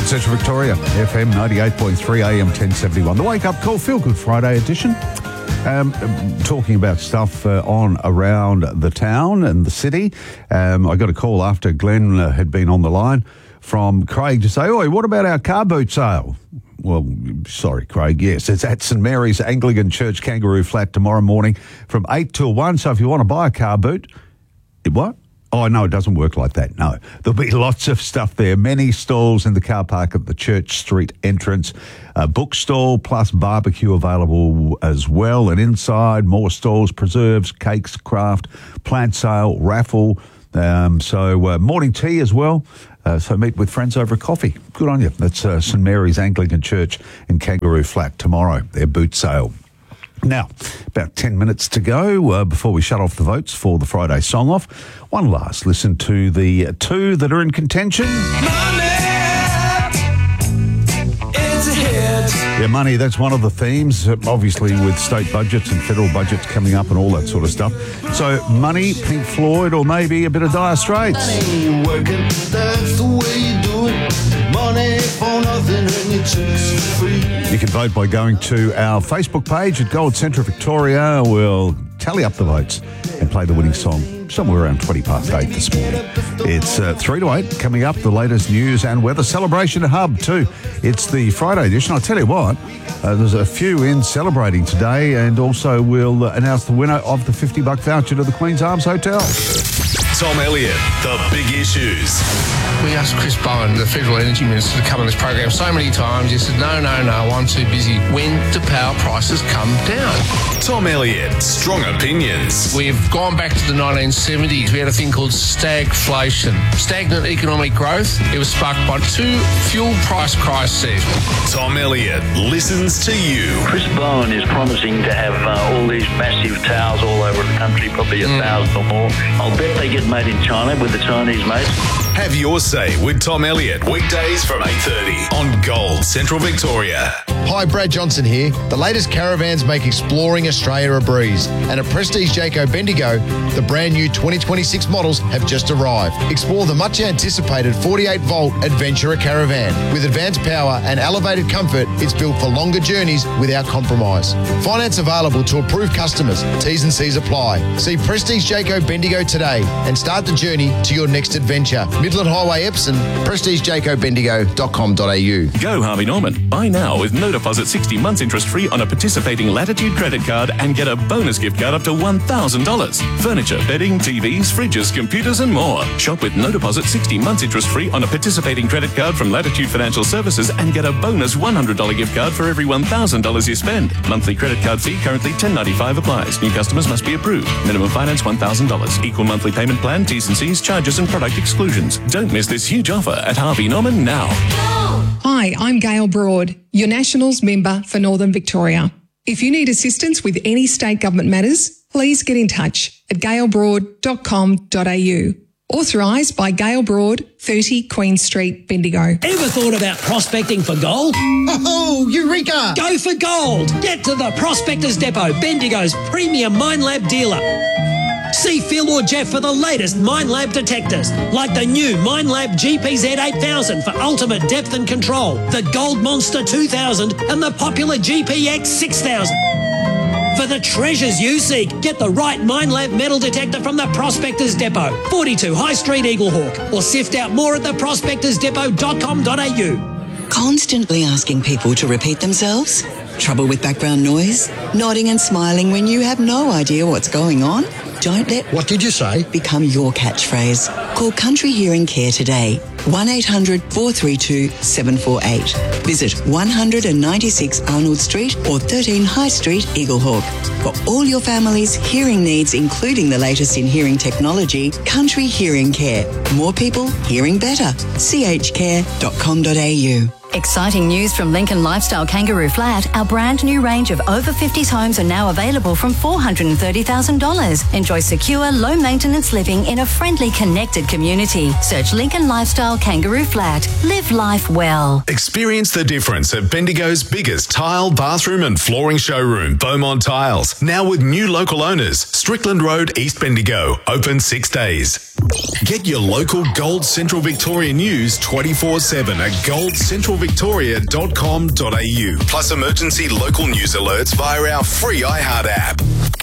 Central Victoria, FM 98.3 AM 1071. The Wake Up Call Feel Good Friday edition. Talking about stuff on around the town and the city. I got a call after Glenn had been on the line from Craig to say, "Oi, what about our car boot sale?" Well, sorry, Craig. Yes, it's at St Mary's Anglican Church, Kangaroo Flat, tomorrow morning from 8 till 1. So if you want to buy a car boot, what? Oh, no, it doesn't work like that. No, there'll be lots of stuff there. Many stalls in the car park at the Church Street entrance. A bookstall plus barbecue available as well. And inside, more stalls, preserves, cakes, craft, plant sale, raffle. Morning tea as well. So meet with friends over a coffee. Good on you. That's St Mary's Anglican Church in Kangaroo Flat tomorrow, their boot sale. Now, about 10 minutes to go before we shut off the votes for the Friday Song Off. One last listen to the two that are in contention. Yeah, money, that's one of the themes, obviously with state budgets and federal budgets coming up and all that sort of stuff. So, money, Pink Floyd, or maybe a bit of Dire Straits. Money working, that's the way you do it. Money for nothing and your chicks are free. You can vote by going to our Facebook page at Gold Central Victoria. We'll tally up the votes and play the winning song somewhere around 20 past 8 this morning. It's 3 to 8 coming up, the latest news and weather. Celebration Hub too. It's the Friday edition. I'll tell you what, there's a few in celebrating today, and also we'll announce the winner of the $50 voucher to the Queen's Arms Hotel. Tom Elliott, The Big Issues. We asked Chris Bowen, the Federal Energy Minister, to come on this program so many times. He said, no, I'm too busy. When do power prices come down? Tom Elliott, Strong Opinions. We've gone back to the 1970s. We had a thing called stagflation, stagnant economic growth. It was sparked by two fuel price crises. Tom Elliott listens to you. Chris Bowen is promising to have all these massive towers all over the country, probably 1,000 or more. I'll bet they get made in China with the Chinese mates. Have your say with Tom Elliott, weekdays from 8:30 on Gold Central Victoria. Hi, Brad Johnson here. The latest caravans make exploring Australia a breeze. And at Prestige Jayco Bendigo, the brand new 2026 models have just arrived. Explore the much anticipated 48-volt Adventurer Caravan. With advanced power and elevated comfort, it's built for longer journeys without compromise. Finance available to approved customers. T's and C's apply. See Prestige Jayco Bendigo today and start the journey to your next adventure. Midland Highway, Epsom, prestigejaycobendigo.com.au. Go Harvey Norman. Buy now with no deposit, 60 months interest free on a participating Latitude credit card and get a bonus gift card up to $1,000. Furniture, bedding, TVs, fridges, computers and more. Shop with no deposit, 60 months interest free on a participating credit card from Latitude Financial Services and get a bonus $100 gift card for every $1,000 you spend. Monthly credit card fee currently $10.95 applies. New customers must be approved. Minimum finance $1,000. Equal monthly payment plan, T's and C's, charges and product exclusions. Don't miss this huge offer at Harvey Norman now. Hi, I'm Gail Broad, your Nationals member for Northern Victoria. If you need assistance with any state government matters, please get in touch at gailbroad.com.au. Authorised by Gail Broad, 30 Queen Street, Bendigo. Ever thought about prospecting for gold? Oh, Eureka! Go for gold! Get to the Prospectors Depot, Bendigo's premium Minelab dealer. See Phil or Jeff for the latest Minelab detectors, like the new Minelab GPZ 8000 for ultimate depth and control, the Gold Monster 2000 and the popular GPX 6000. For the treasures you seek, get the right Minelab metal detector from the Prospectors Depot, 42 High Street, Eaglehawk, or sift out more at theprospectorsdepot.com.au. Constantly asking people to repeat themselves? Trouble with background noise? Nodding and smiling when you have no idea what's going on? Don't let What did you say? become your catchphrase. Call Country Hearing Care today. 1-800-432-748. Visit 196 Arnold Street or 13 High Street, Eaglehawk. For all your family's hearing needs, including the latest in hearing technology, Country Hearing Care. More people hearing better. chcare.com.au. Exciting news from Lincoln Lifestyle Kangaroo Flat. Our brand new range of over 50s homes are now available from $430,000. Enjoy secure, low maintenance living in a friendly, connected community. Search Lincoln Lifestyle Kangaroo Flat. Live life well. Experience the difference at Bendigo's biggest tile, bathroom and flooring showroom, Beaumont Tiles. Now with new local owners, Strickland Road, East Bendigo. Open 6 days. Get your local Gold Central Victoria news 24/7 at goldcentralvictoria.com.au. Plus emergency local news alerts via our free iHeart app.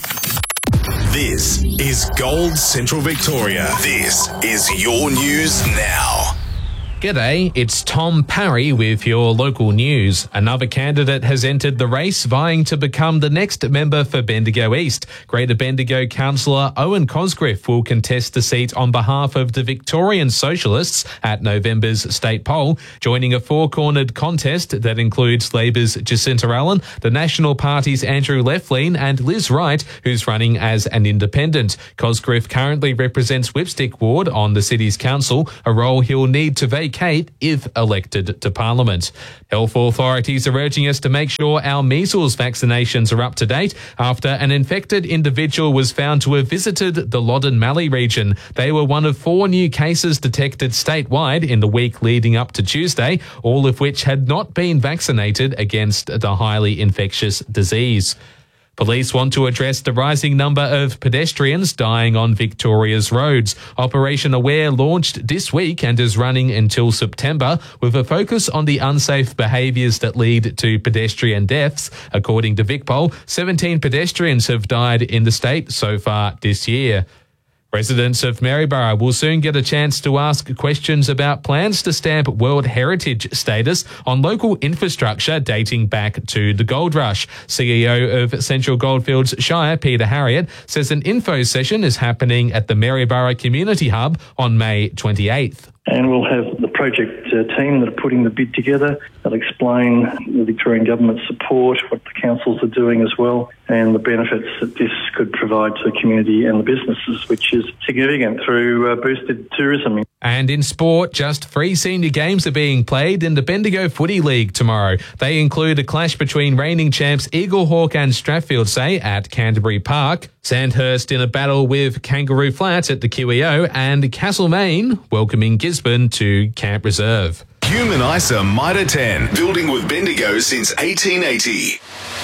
This is Gold Central Victoria. This is your news now. G'day, it's Tom Parry with your local news. Another candidate has entered the race vying to become the next member for Bendigo East. Greater Bendigo councillor Owen Cosgriff will contest the seat on behalf of the Victorian Socialists at November's state poll, joining a four-cornered contest that includes Labor's Jacinta Allen, the National Party's Andrew Leflin and Liz Wright, who's running as an independent. Cosgriff currently represents Whipstick Ward on the city's council, a role he'll need to vacate if elected to Parliament. Health authorities are urging us to make sure our measles vaccinations are up to date after an infected individual was found to have visited the Loddon Mallee region. They were one of 4 new cases detected statewide in the week leading up to Tuesday, all of which had not been vaccinated against the highly infectious disease. Police want to address the rising number of pedestrians dying on Victoria's roads. Operation Aware launched this week and is running until September, with a focus on the unsafe behaviours that lead to pedestrian deaths. According to VicPol, 17 pedestrians have died in the state so far this year. Residents of Maryborough will soon get a chance to ask questions about plans to stamp World Heritage status on local infrastructure dating back to the gold rush. CEO of Central Goldfields Shire, Peter Harriott, says an info session is happening at the Maryborough Community Hub on May 28th. And we'll have the project team that are putting the bid together. They'll explain the Victorian Government support, what the councils are doing as well, and the benefits that this could provide to the community and the businesses, which is significant through boosted tourism. And in sport, just 3 senior games are being played in the Bendigo Footy League tomorrow. They include a clash between reigning champs Eaglehawk and Strathfieldsay at Canterbury Park, Sandhurst in a battle with Kangaroo Flat at the QEO, and Castlemaine welcoming Gisborne to Camp Reserve. Human ISA Mitre 10, building with Bendigo since 1880.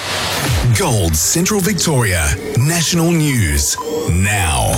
Gold Central Victoria, national news now.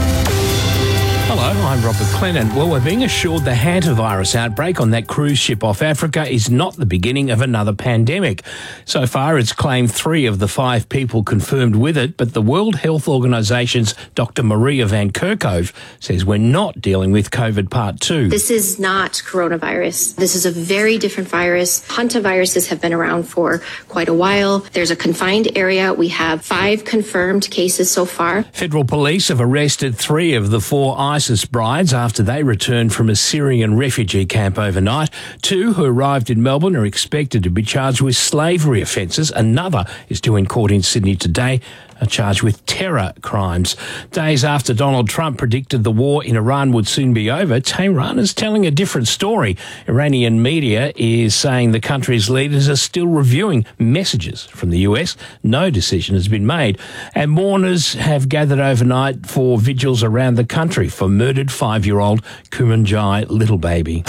Hello, I'm Robert Clennon. Well, we're being assured the hantavirus outbreak on that cruise ship off Africa is not the beginning of another pandemic. So far, it's claimed 3 of the 5 people confirmed with it, but the World Health Organisation's Dr. Maria Van Kerkhove says we're not dealing with COVID Part 2. This is not coronavirus. This is a very different virus. Hantaviruses have been around for quite a while. There's a confined area. We have 5 confirmed cases so far. Federal police have arrested 3 of the 4 ISIS brides after they returned from a Syrian refugee camp overnight. 2 who arrived in Melbourne are expected to be charged with slavery offences. Another is due in court in Sydney today, charged with terror crimes. Days after Donald Trump predicted the war in Iran would soon be over, Tehran is telling a different story. Iranian media is saying the country's leaders are still reviewing messages from the US. No decision has been made. And mourners have gathered overnight for vigils around the country for murdered 5-year-old Kumanjai little baby.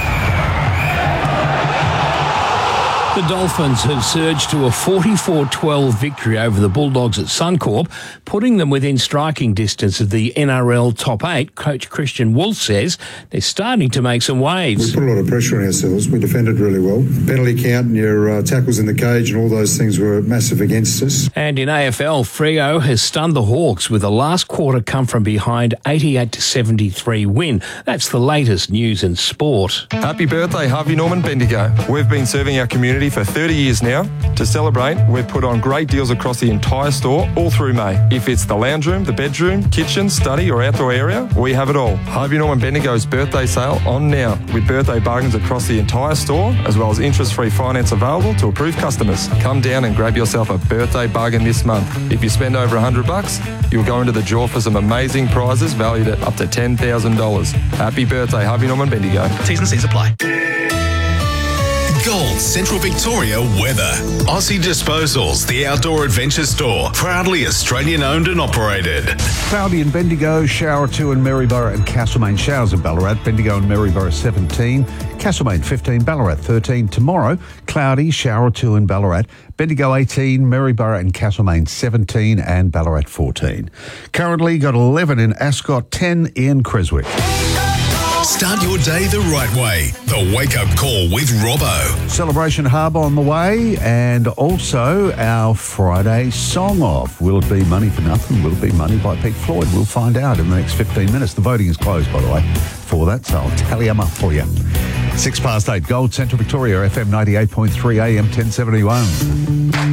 The Dolphins have surged to a 44-12 victory over the Bulldogs at Suncorp, putting them within striking distance of the NRL top 8. Coach Christian Wolf says they're starting to make some waves. We put a lot of pressure on ourselves. We defended really well. Penalty count and your tackles in the cage and all those things were massive against us. And in AFL, Freo has stunned the Hawks with a last quarter come from behind 88-73 win. That's the latest news in sport. Happy birthday, Harvey Norman Bendigo. We've been serving our community for 30 years now. To celebrate, we've put on great deals across the entire store all through May. If it's the lounge room, the bedroom, kitchen, study or outdoor area, we have it all. Harvey Norman Bendigo's birthday sale on now with birthday bargains across the entire store as well as interest-free finance available to approved customers. Come down and grab yourself a birthday bargain this month. If you spend over $100, you'll go into the draw for some amazing prizes valued at up to $10,000. Happy birthday, Harvey Norman Bendigo. T's and C's apply. Gold Central Victoria weather. Aussie Disposals, the outdoor adventure store, proudly Australian owned and operated. Cloudy in Bendigo, shower 2 in Maryborough and Castlemaine. Showers in Ballarat, Bendigo and Maryborough 17, Castlemaine 15, Ballarat 13. Tomorrow, cloudy, shower 2 in Ballarat, Bendigo 18, Maryborough and Castlemaine 17 and Ballarat 14. Currently got 11 in Ascot, 10 in Creswick. Start your day the right way. The Wake Up Call with Robbo. Celebration Hub on the way, and also our Friday song off. Will it be Money for Nothing? Will it be Money by Pink Floyd? We'll find out in the next 15 minutes. The voting is closed, by the way, for that, so I'll tally them up for you. 8:06, Gold Central Victoria, FM 98.3 AM 1071.